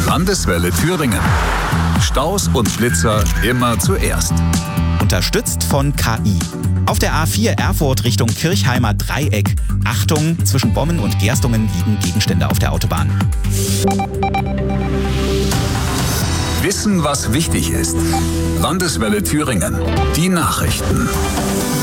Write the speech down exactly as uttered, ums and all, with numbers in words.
Landeswelle Thüringen. Staus und Blitzer immer zuerst. Unterstützt von K I. Auf der A vier Erfurt Richtung Kirchheimer Dreieck. Achtung, zwischen Bommen und Gerstungen liegen Gegenstände auf der Autobahn. Wissen, was wichtig ist. Landeswelle Thüringen. Die Nachrichten.